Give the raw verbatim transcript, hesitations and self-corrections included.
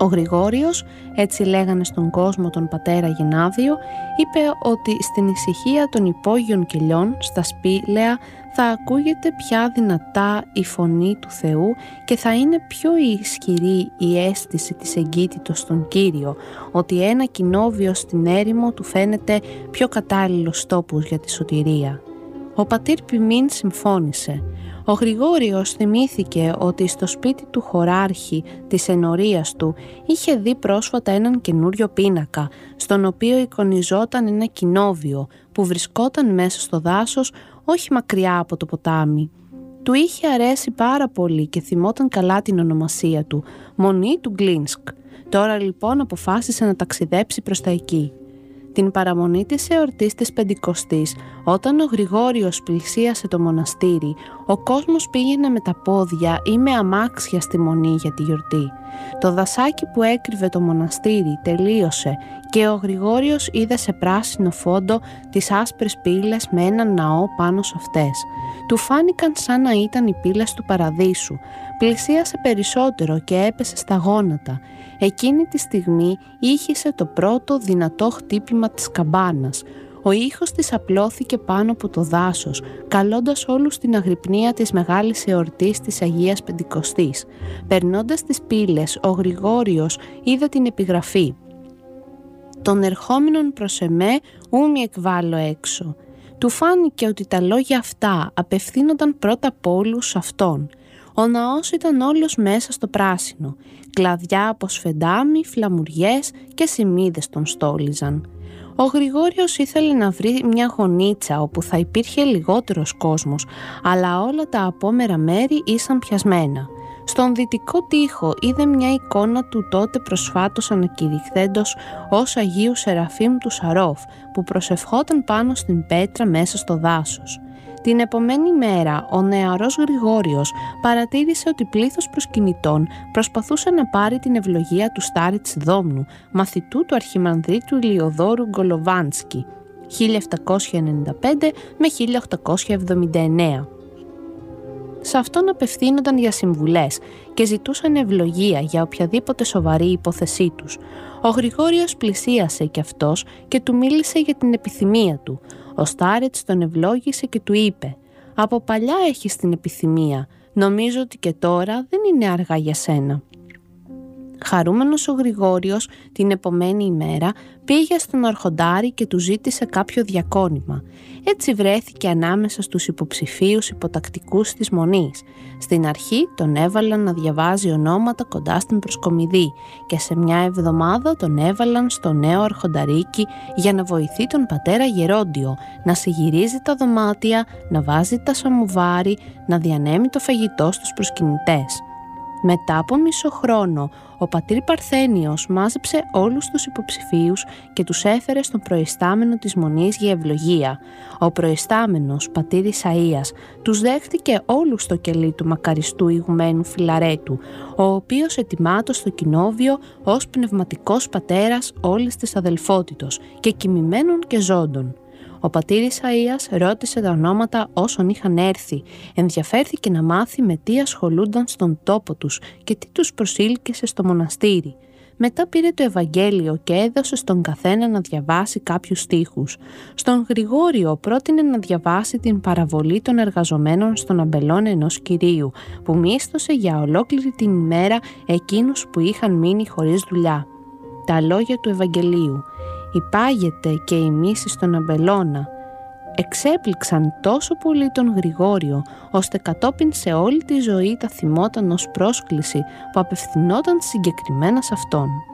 Ο Γρηγόριος, έτσι λέγανε στον κόσμο τον πατέρα Γενάδιο, είπε ότι στην ησυχία των υπόγειων κελιών, στα σπήλαια, θα ακούγεται πια δυνατά η φωνή του Θεού και θα είναι πιο ισχυρή η αίσθηση της εγκύτητος στον Κύριο, ότι ένα κοινόβιο στην έρημο του φαίνεται πιο κατάλληλος τόπος για τη σωτηρία. Ο πατήρ Πιμίν συμφώνησε. Ο Γρηγόριος θυμήθηκε ότι στο σπίτι του χωράρχη της ενορίας του είχε δει πρόσφατα έναν καινούριο πίνακα, στον οποίο εικονιζόταν ένα κοινόβιο που βρισκόταν μέσα στο δάσος, όχι μακριά από το ποτάμι. Του είχε αρέσει πάρα πολύ και θυμόταν καλά την ονομασία του, Μονή του Γκλίνσκ. Τώρα λοιπόν αποφάσισε να ταξιδέψει προς τα εκεί. Την παραμονή της εορτής της Πεντηκοστής, όταν ο Γρηγόριος πλησίασε το μοναστήρι, ο κόσμος πήγαινε με τα πόδια ή με αμάξια στη Μονή για τη γιορτή. Το δασάκι που έκρυβε το μοναστήρι τελείωσε και ο Γρηγόριος είδε σε πράσινο φόντο τις άσπρες πύλες με έναν ναό πάνω σε αυτές. Του φάνηκαν σαν να ήταν οι πύλες του παραδείσου. Πλησίασε περισσότερο και έπεσε στα γόνατα. Εκείνη τη στιγμή ήχησε το πρώτο δυνατό χτύπημα της καμπάνας. Ο ήχος της απλώθηκε πάνω από το δάσος, καλώντας όλους στην αγρυπνία της μεγάλης εορτής της Αγίας Πεντηκοστής. Περνώντας τις πύλες, ο Γρηγόριος είδε την επιγραφή «Των ερχόμενων προς εμέ ου μη εκβάλλω έξω». Του φάνηκε ότι τα λόγια αυτά απευθύνονταν πρώτα απ' όλους σε αυτόν. Ο ναός ήταν όλος μέσα στο πράσινο. Κλαδιά από σφεντάμι, φλαμουριές και σημείδες τον στόλιζαν. Ο Γρηγόριος ήθελε να βρει μια γωνίτσα όπου θα υπήρχε λιγότερος κόσμος, αλλά όλα τα απόμερα μέρη ήσαν πιασμένα. Στον δυτικό τοίχο είδε μια εικόνα του τότε προσφάτως ανακηρυχθέντος ως Αγίου Σεραφείμ του Σαρόφ, που προσευχόταν πάνω στην πέτρα μέσα στο δάσος. Την επομένη μέρα ο νεαρός Γρηγόριος παρατήρησε ότι πλήθος προσκυνητών προσπαθούσε να πάρει την ευλογία του Στάριτς Δόμνου, μαθητού του αρχιμανδρίτου Ηλιοδόρου Γκολοβάνσκι, χίλια επτακόσια ενενήντα πέντε με χίλια οκτακόσια εβδομήντα εννέα. Σε αυτόν απευθύνονταν για συμβουλές και ζητούσαν ευλογία για οποιαδήποτε σοβαρή υπόθεσή τους. Ο Γρηγόριος πλησίασε κι αυτός και του μίλησε για την επιθυμία του. Ο Στάρετς τον ευλόγησε και του είπε «Από παλιά έχεις την επιθυμία, νομίζω ότι και τώρα δεν είναι αργά για σένα». Χαρούμενος ο Γρηγόριος την επομένη ημέρα πήγε στον αρχοντάρη και του ζήτησε κάποιο διακόνημα. Έτσι βρέθηκε ανάμεσα στους υποψηφίους υποτακτικούς της Μονής. Στην αρχή τον έβαλαν να διαβάζει ονόματα κοντά στην προσκομιδή και σε μια εβδομάδα τον έβαλαν στο νέο αρχονταρίκι για να βοηθεί τον πατέρα Γερόντιο, να συγυρίζει τα δωμάτια, να βάζει τα σαμουβάρι, να διανέμει το φαγητό στους προσκυνητές. Μετά από μισό χρόνο, ο πατήρ Παρθένιος μάζεψε όλους τους υποψηφίους και τους έφερε στον προϊστάμενο της Μονής για ευλογία. Ο προϊστάμενος, πατήρ Ισαΐας, τους δέχτηκε όλους στο κελί του μακαριστού ηγουμένου Φιλαρέτου, ο οποίος ετοιμάτος στο κοινόβιο ως πνευματικός πατέρας όλης της αδελφότητος και κοιμημένων και ζώντων. Ο πατήρ Ισαΐας ρώτησε τα ονόματα όσων είχαν έρθει, ενδιαφέρθηκε να μάθει με τι ασχολούνταν στον τόπο τους και τι τους προσήλκησε στο μοναστήρι. Μετά πήρε το Ευαγγέλιο και έδωσε στον καθένα να διαβάσει κάποιους στίχους. Στον Γρηγόριο πρότεινε να διαβάσει την παραβολή των εργαζομένων στον αμπελόν ενός κυρίου, που μίσθωσε για ολόκληρη την ημέρα εκείνους που είχαν μείνει χωρίς δουλειά. Τα λόγια του Ευαγγελίου «Υπάγεται και η μίση στον αμπελώνα» εξέπληξαν τόσο πολύ τον Γρηγόριο, ώστε κατόπιν σε όλη τη ζωή τα θυμόταν ως πρόσκληση που απευθυνόταν συγκεκριμένα σε αυτόν.